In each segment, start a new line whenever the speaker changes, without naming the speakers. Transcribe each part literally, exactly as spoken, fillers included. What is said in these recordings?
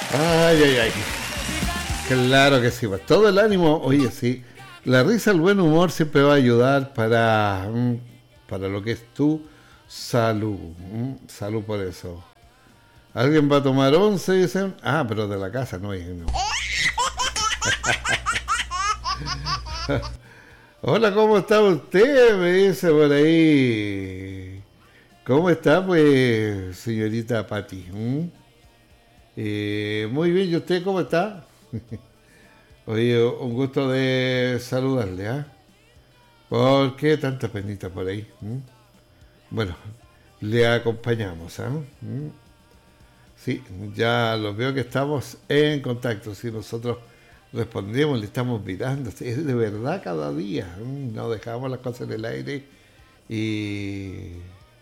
Ay, ay, ay. Claro que sí, pues todo el ánimo, oye, sí. La risa, el buen humor siempre va a ayudar para, mm, para lo que es tu salud. mm, Salud por eso. ¿Alguien va a tomar once? Dicen. Ah, pero de la casa, no, hija, no. Hola, ¿cómo está usted? Me dice por ahí. ¿Cómo está, pues, señorita Patti? ¿Mm? Eh, muy bien, ¿y usted cómo está? Oye, un gusto de saludarle, ¿ah? ¿Por qué tanta penita por ahí? ¿Mm? Bueno, le acompañamos, ¿ah? ¿Mm? Sí, ya los veo que estamos en contacto. Si nosotros respondemos, le estamos mirando, es de verdad cada día. ¿Mm? No dejamos las cosas en el aire y,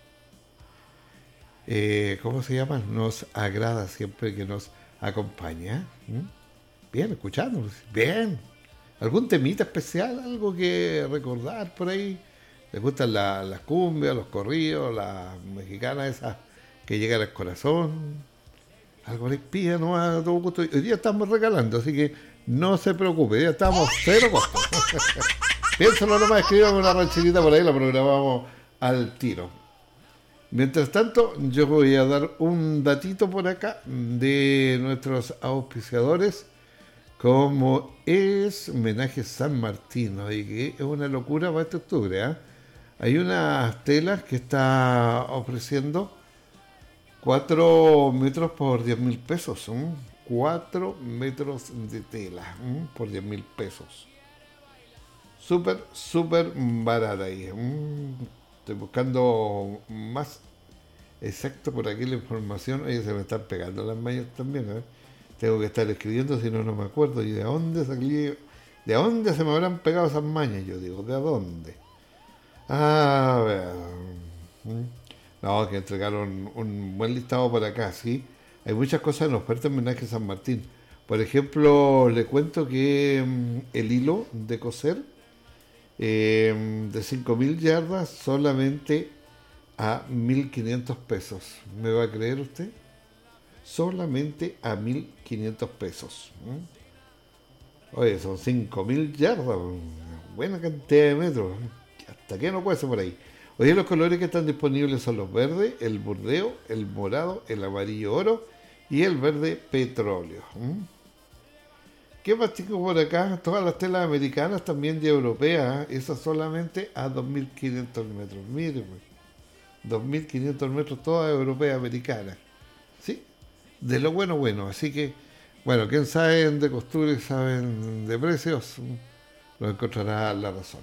eh, ¿cómo se llama? Nos agrada siempre que nos acompaña. ¿Mm? Bien, escuchándonos. Bien. ¿Algún temita especial? ¿Algo que recordar por ahí? ¿Les gustan la- las cumbias, los corridos, las mexicanas esas que llegan al corazón? Algo les pide, no a todo gusto. Hoy día estamos regalando, así que no se preocupe, hoy día estamos cero costo. Piénsalo nomás, escribamos una rancherita por ahí, la programamos al tiro. Mientras tanto, yo voy a dar un datito por acá de nuestros auspiciadores, como es Homenaje San Martín, y que es una locura para este octubre. ¿eh? Hay unas telas que está ofreciendo cuatro metros por diez mil pesos. ¿eh? cuatro metros de tela ¿eh? por diez mil pesos. Súper, súper barata ahí. ¿eh? Estoy buscando más exacto por aquí la información. Oye, se me están pegando las mallas también. ¿eh? Tengo que estar escribiendo, si no, no me acuerdo. ¿Y de dónde salí? ¿De dónde se me habrán pegado esas mañas? Yo digo, ¿de dónde? A ver. ¿Mm? No, que entregaron un buen listado por acá, ¿sí? Hay muchas cosas en oferta en Homenaje a San Martín. Por ejemplo, le cuento que mm, el hilo de coser eh, de cinco mil yardas solamente a mil quinientos pesos. ¿Me va a creer usted? Solamente a mil quinientos pesos. ¿eh? Oye, son cinco mil yardas, una buena cantidad de metros. ¿Hasta qué no puede ser por ahí? Oye, los colores que están disponibles son los verdes, el burdeo, el morado, el amarillo oro y el verde petróleo. ¿Mm? ¿Qué más tengo por acá? Todas las telas americanas, también de europeas, esas solamente a dos mil quinientos metros. Mire, pues, dos mil quinientos metros, todas europeas, americanas. ¿Sí? De lo bueno, bueno. Así que, bueno, quien sabe de costura y saben de precios, lo encontrará la razón.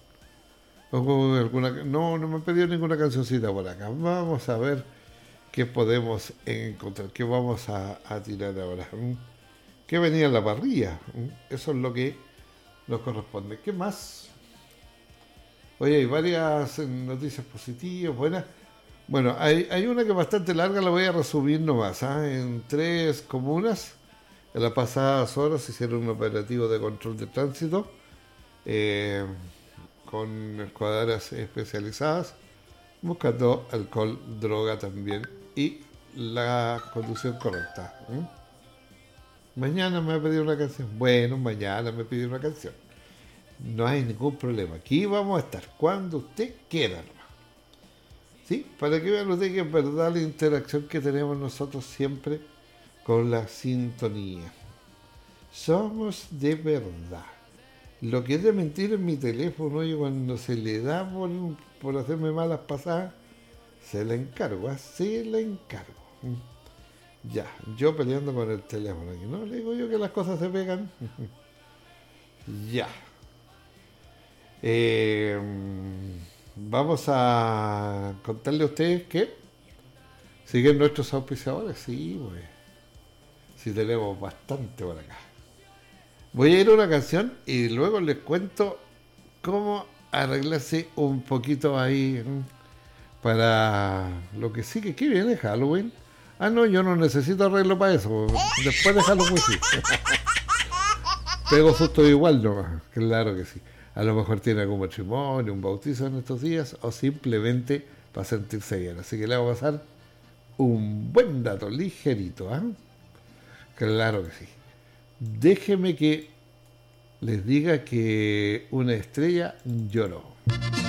O alguna, no, no me han pedido ninguna cancioncita por acá. Vamos a ver qué podemos encontrar, qué vamos a, a tirar ahora. ¿Qué venía en la parrilla? Eso es lo que nos corresponde. ¿Qué más? Oye, hay varias noticias positivas, buenas. Bueno, hay, hay una que es bastante larga, la voy a resumir nomás. ¿eh? En tres comunas, en las pasadas horas, hicieron un operativo de control de tránsito eh, con escuadras especializadas, buscando alcohol, droga también y la conducción correcta. ¿eh? Mañana me va a pedir una canción. Bueno, mañana me pide una canción. No hay ningún problema. Aquí vamos a estar cuando usted quiera. ¿Sí? Para que vean ustedes que es verdad la interacción que tenemos nosotros siempre con la sintonía. Somos de verdad. Lo que es de mentir en mi teléfono, y cuando se le da por, por hacerme malas pasadas, se la encargo, ¿eh? se la encargo. Ya, yo peleando con el teléfono aquí, ¿no? Le digo yo que las cosas se pegan. Ya. Eh, vamos a contarle a ustedes que siguen nuestros auspiciadores. Sí, pues. Sí, tenemos bastante por acá. Voy a ir a una canción y luego les cuento cómo arreglarse un poquito ahí para lo que sí que aquí viene Halloween. Ah, no, yo no necesito arreglo para eso. Después de Halloween sí. Pego susto igual nomás. Claro que sí. A lo mejor tiene algún matrimonio, un bautizo en estos días o simplemente para sentirse bien. Así que le voy a pasar un buen dato, ligerito. ¿eh? Claro que sí. Déjeme que les diga que una estrella lloró.